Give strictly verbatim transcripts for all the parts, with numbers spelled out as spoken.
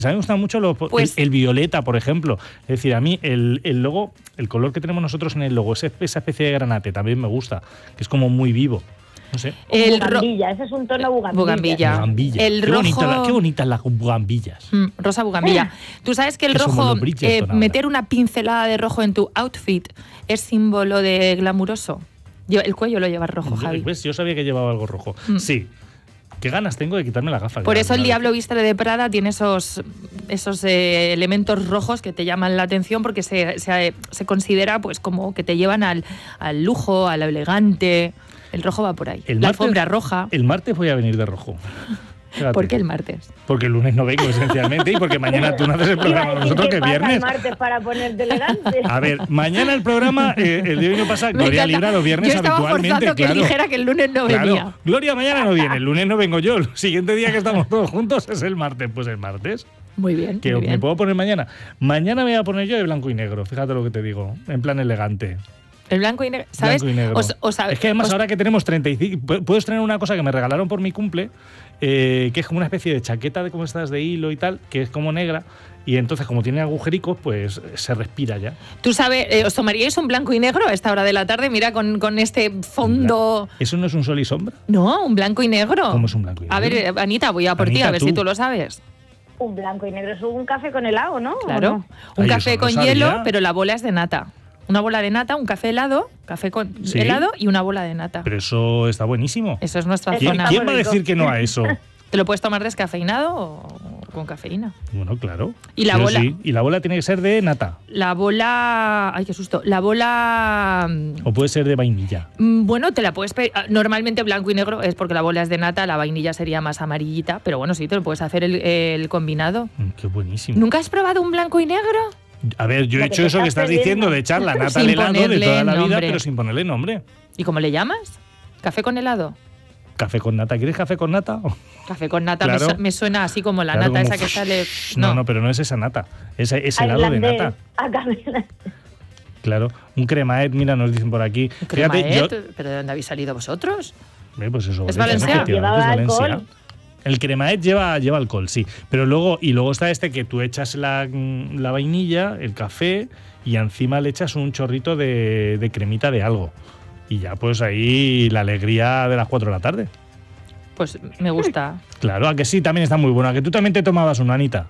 A mí me gusta mucho lo, pues, el, el violeta, por ejemplo. Es decir, a mí el, el logo, el color que tenemos nosotros en el logo, esa, esa especie de granate también me gusta, que es como muy vivo. No sé. El bugambilla, ese es un tono bugambilla. Bugambilla. bugambilla. El qué, rojo... bonita la, qué bonitas las bugambillas. Mm, rosa bugambilla. Tú sabes que el que rojo, eh, meter una pincelada de rojo en tu outfit es símbolo de glamuroso. Yo, el cuello lo lleva rojo, Javi. ¿Ves? Yo sabía que llevaba algo rojo. Mm. Sí. Qué ganas tengo de quitarme la gafa. Por eso el Diablo Viste de Prada tiene esos, esos eh, elementos rojos que te llaman la atención porque se, se, se considera pues como que te llevan al, al lujo, al elegante. El rojo va por ahí. El la martes, alfombra roja. El martes voy a venir de rojo. Fíjate. ¿Por qué el martes? Porque el lunes no vengo, esencialmente, y porque mañana tú no haces el programa nosotros, que es viernes. El martes para ponerte elegante. A ver, mañana el programa, eh, el día no pasa, Gloria libra los viernes habitualmente. Yo estaba forzando que claro. dijera que el lunes no venía. Claro. Gloria mañana no viene, el lunes no vengo yo. El siguiente día que estamos todos juntos es el martes. Pues el martes. Muy bien. Que muy me bien. puedo poner mañana. Mañana me voy a poner yo de blanco y negro, fíjate lo que te digo, en plan elegante. El blanco y negro, ¿sabes? Blanco y negro. Os, os, es que además os... ahora que tenemos treinta y cinco... Puedes tener una cosa que me regalaron por mi cumple, eh, que es como una especie de chaqueta de como estas de hilo y tal, que es como negra, y entonces como tiene agujericos, pues se respira ya. Tú sabes, eh, ¿os tomaríais un blanco y negro a esta hora de la tarde? Mira, con, con este fondo... ¿Eso no es un sol y sombra? No, un blanco y negro. ¿Cómo es un blanco y negro? A ver, Anita, voy a por Anita, ti, a ver tú. si tú lo sabes. Un blanco y negro es un café con helado, ¿no? Claro, no? un Ay, café no con sabía. hielo, pero la bola es de nata. Una bola de nata, un café helado, café con ¿Sí? helado y una bola de nata. Pero eso está buenísimo. Eso es nuestra ¿Quién, zona. ¿quién va a decir que no a eso? ¿Te lo puedes tomar descafeinado o con cafeína? Bueno, claro. Y la Yo bola. Sí. Y la bola tiene que ser de nata. La bola. Ay, qué susto. La bola. O puede ser de vainilla. Bueno, te la puedes pedir. Normalmente blanco y negro es porque la bola es de nata, la vainilla sería más amarillita, pero bueno, sí, te lo puedes hacer el, el combinado. Mm, qué buenísimo. ¿Nunca has probado un blanco y negro? A ver, yo he Lo hecho que eso que estás perdiendo. diciendo de echar la nata Sin al helado de ponerle toda la vida, nombre. pero sin ponerle nombre. ¿Y cómo le llamas? ¿Café con helado? ¿Café con nata? ¿Quieres café con nata? Café con nata Claro. me, su- me suena así como la Claro, nata como esa que sale. No, no, pero no es esa nata. Es, es helado de Irlandés. nata. Ah, café. Claro. Un cremaet, mira, nos dicen por aquí. Fíjate, yo, Cremaet, ¿pero de dónde habéis salido vosotros? Eh, pues eso, ¿Es Valencia, Valencia? efectivamente, Llevaba es Valencia. alcohol. El cremaet lleva, lleva alcohol, sí. Pero luego, y luego está este que tú echas la, la vainilla, el café, y encima le echas un chorrito de, de cremita de algo. Y ya, pues ahí la alegría de las cuatro de la tarde. Pues me gusta. Claro, a que sí, también está muy bueno. A que tú también te tomabas una, Anita.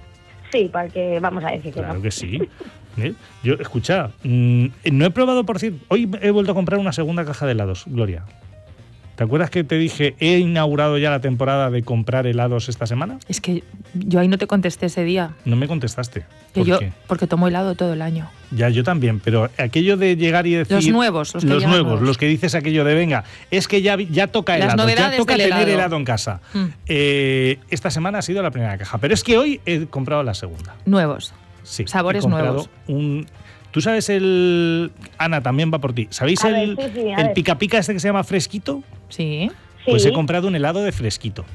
Sí, para que vamos a decir que Claro no. que sí. ¿Eh? Yo, escucha, mmm, no he probado, por decir, hoy he vuelto a comprar una segunda caja de helados, Gloria. ¿Te acuerdas que te dije, he inaugurado ya la temporada de comprar helados esta semana? Es que yo ahí no te contesté ese día. No me contestaste. Que ¿Por yo, qué? porque tomo helado todo el año. Ya, yo también, pero aquello de llegar y decir... Los nuevos, los que Los llegan nuevos, nuevos. los que dices aquello de, venga, es que ya, vi- ya toca Las helado, ya novedades toca del tener helado. helado en casa. Mm. Eh, esta semana ha sido la primera caja, pero es que hoy he comprado la segunda. Nuevos. Sí, Sabores he comprado nuevos. Un, ¿Tú sabes el...? Ana, también va por ti. ¿Sabéis A el, ver, sí, sí, a el ver. pica pica este que se llama fresquito? Sí. Sí. Pues he comprado un helado de fresquito.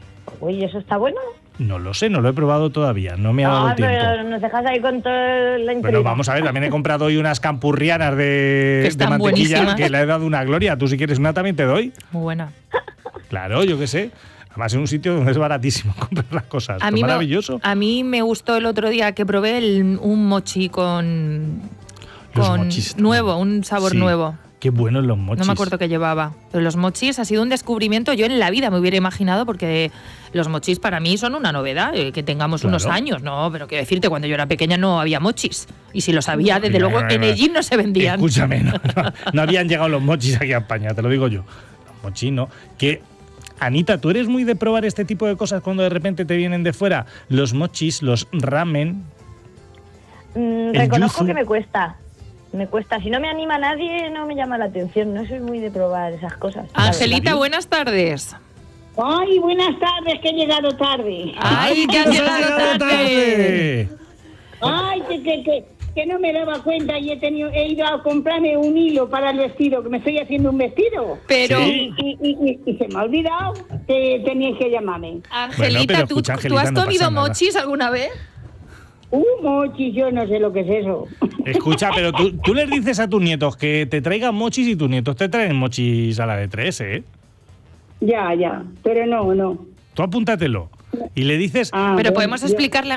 Uy, ¿eso está bueno? No lo sé, no lo he probado todavía, no me ha dado Ah, el tiempo. pero nos dejas ahí con toda la intriga. Bueno, vamos a ver, también he comprado hoy unas campurrianas de, Que de están mantequilla buenísimas. que le he dado una gloria. Tú si quieres una también te doy. Muy buena. Claro, yo qué sé. Además en un sitio donde es baratísimo comprar las cosas. A Qué mí, me, maravilloso. a mí me gustó el otro día que probé el- un mochi con, Los con mochis están- nuevo, un sabor Sí, nuevo. Qué buenos los mochis. No me acuerdo qué llevaba. Pero los mochis ha sido un descubrimiento. Yo en la vida me hubiera imaginado, porque los mochis para mí son una novedad, eh, que tengamos Claro. unos años. No, pero quiero decirte, cuando yo era pequeña no había mochis. Y si los había, desde Mira, luego mira, en mira. el gym no se vendían. Escúchame, no, no, no habían llegado los mochis aquí a España, te lo digo yo. Los mochis no. Que, Anita, ¿tú eres muy de probar este tipo de cosas cuando de repente te vienen de fuera? Los mochis, los ramen. Mm, el reconozco yuzu. que me cuesta. Me cuesta. Si no me anima nadie, no me llama la atención. No soy muy de probar esas cosas. la Angelita, verdad. buenas tardes. Ay, buenas tardes, que he llegado tarde. Ay, que has nos llegado tarde. Ay, que, que, que, que no me daba cuenta y he tenido he ido a comprarme un hilo para el vestido, que me estoy haciendo un vestido. Pero, Sí. Y, y, y, y se me ha olvidado que teníais que llamarme. Angelita, Bueno, pero ¿tú, escucha, ¿tú Angelita, has no comido pasa nada. mochis alguna vez? Un mochi, yo no sé lo que es eso. Escucha, pero tú, tú les dices a tus nietos que te traigan mochis y tus nietos te traen mochis a la de tres, ¿eh? Ya, ya, pero no, no. Tú apúntatelo. Y le dices... Ah, Pero bueno, podemos yo- explicarle